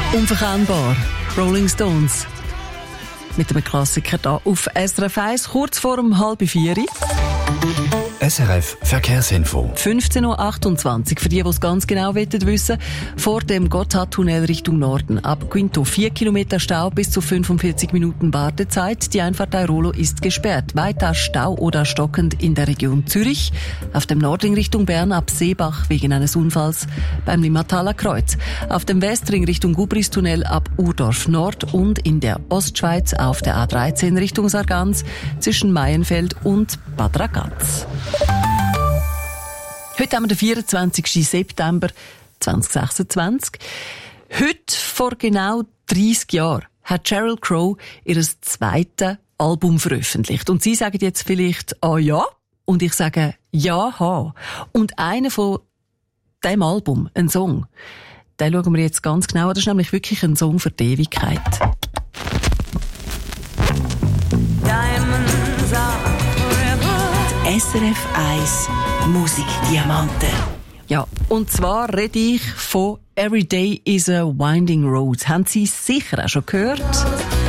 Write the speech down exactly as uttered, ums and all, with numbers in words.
Unverkennbar. Rolling Stones. Mit einem Klassiker hier auf S R F eins, kurz vor um halb vier. S R F Verkehrsinfo. fünfzehn Uhr achtundzwanzig. Für die, die es ganz genau wissen wollen, vor dem Gotthardtunnel Richtung Norden. Ab Quinto vier Kilometer Stau bis zu fünfundvierzig Minuten Wartezeit. Die Einfahrt Airolo ist gesperrt. Weiter Stau oder stockend in der Region Zürich. Auf dem Nordring Richtung Bern ab Seebach wegen eines Unfalls beim Limataler Kreuz. Auf dem Westring Richtung Gubristunnel ab Urdorf Nord und in der Ostschweiz auf der A dreizehn Richtung Sargans zwischen Maienfeld und Bad Ragaz. Heute haben wir den vierundzwanzigsten September zweitausendsechsundzwanzig. Heute, vor genau dreissig Jahren, hat Sheryl Crow ihr zweites Album veröffentlicht. Und Sie sagen jetzt vielleicht, ah ja? Und ich sage, ja, ha. Und einer von diesem Album, ein Song, den schauen wir jetzt ganz genau an. Das ist nämlich wirklich ein Song für die Ewigkeit. Diamonds are S R F eins Musikdiamanten. Ja, und zwar rede ich von Every Day is a Winding Road. Haben Sie sicher auch schon gehört?